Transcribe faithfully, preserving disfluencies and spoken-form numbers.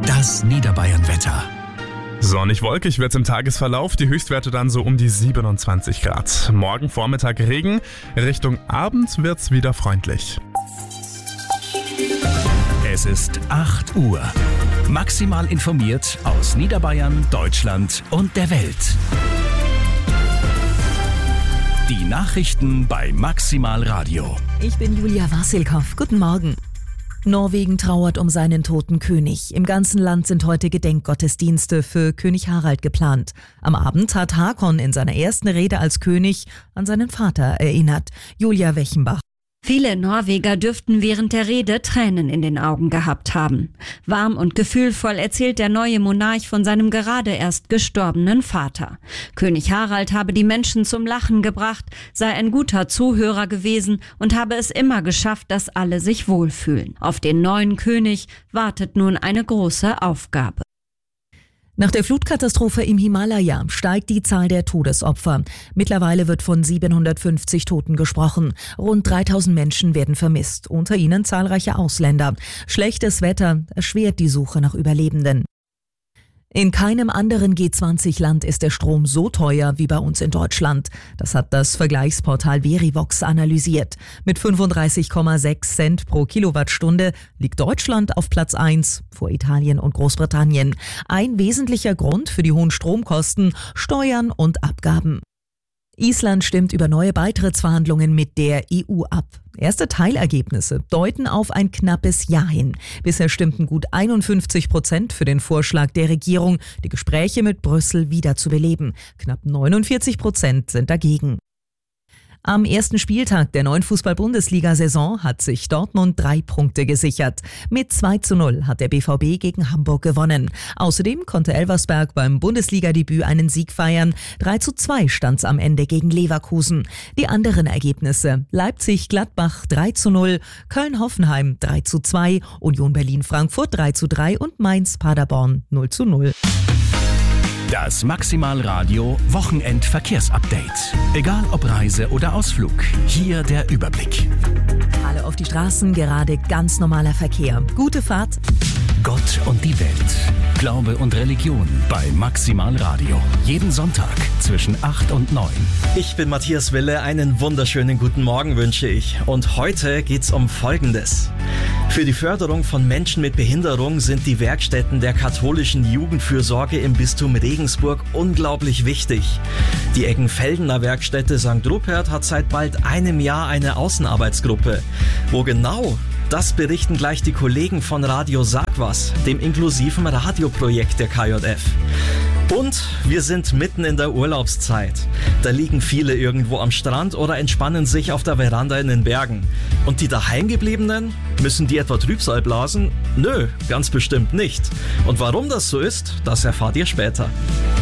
Das Niederbayern-Wetter. Sonnig-wolkig wird's im Tagesverlauf, die Höchstwerte dann so um die siebenundzwanzig Grad. Morgen Vormittag Regen, Richtung Abend wird's wieder freundlich. Es ist acht Uhr. Maximal informiert aus Niederbayern, Deutschland und der Welt. Die Nachrichten bei Maximal Radio. Ich bin Julia Wassilkow. Guten Morgen. Norwegen trauert um seinen toten König. Im ganzen Land sind heute Gedenkgottesdienste für König Harald geplant. Am Abend hat Håkon in seiner ersten Rede als König an seinen Vater erinnert. Julia Wechenbach. Viele Norweger dürften während der Rede Tränen in den Augen gehabt haben. Warm und gefühlvoll erzählt der neue Monarch von seinem gerade erst gestorbenen Vater. König Harald habe die Menschen zum Lachen gebracht, sei ein guter Zuhörer gewesen und habe es immer geschafft, dass alle sich wohlfühlen. Auf den neuen König wartet nun eine große Aufgabe. Nach der Flutkatastrophe im Himalaya steigt die Zahl der Todesopfer. Mittlerweile wird von siebenhundertfünfzig Toten gesprochen. Rund dreitausend Menschen werden vermisst, unter ihnen zahlreiche Ausländer. Schlechtes Wetter erschwert die Suche nach Überlebenden. In keinem anderen G zwanzig Land ist der Strom so teuer wie bei uns in Deutschland. Das hat das Vergleichsportal Verivox analysiert. Mit fünfunddreißig Komma sechs Cent pro Kilowattstunde liegt Deutschland auf Platz eins vor Italien und Großbritannien. Ein wesentlicher Grund für die hohen Stromkosten: Steuern und Abgaben. Island stimmt über neue Beitrittsverhandlungen mit der E U ab. Erste Teilergebnisse deuten auf ein knappes Ja hin. Bisher stimmten gut einundfünfzig Prozent für den Vorschlag der Regierung, die Gespräche mit Brüssel wieder zu beleben. Knapp neunundvierzig Prozent sind dagegen. Am ersten Spieltag der neuen Fußball-Bundesliga-Saison hat sich Dortmund drei Punkte gesichert. Mit zwei zu null hat der B V B gegen Hamburg gewonnen. Außerdem konnte Elversberg beim Bundesliga-Debüt einen Sieg feiern. drei zu zwei stand's am Ende gegen Leverkusen. Die anderen Ergebnisse: Leipzig-Gladbach drei zu null, Köln-Hoffenheim drei zu zwei, Union Berlin-Frankfurt drei zu drei und Mainz-Paderborn null zu null. Das Maximal Radio Wochenendverkehrsupdate. Egal ob Reise oder Ausflug, hier der Überblick. Alle auf die Straßen, gerade ganz normaler Verkehr. Gute Fahrt. Gott und die Welt. Glaube und Religion bei Maximal Radio. Jeden Sonntag zwischen acht und neun. Ich bin Matthias Wille, einen wunderschönen guten Morgen wünsche ich. Und heute geht's um Folgendes. Für die Förderung von Menschen mit Behinderung sind die Werkstätten der katholischen Jugendfürsorge im Bistum Regensburg unglaublich wichtig. Die Eggenfeldener Werkstätte Sankt Rupert hat seit bald einem Jahr eine Außenarbeitsgruppe. Wo genau? Das berichten gleich die Kollegen von Radio Sagwas, dem inklusiven Radioprojekt der K J F. Und wir sind mitten in der Urlaubszeit. Da liegen viele irgendwo am Strand oder entspannen sich auf der Veranda in den Bergen. Und die Daheimgebliebenen? Müssen die etwa Trübsal blasen? Nö, ganz bestimmt nicht. Und warum das so ist, das erfahrt ihr später.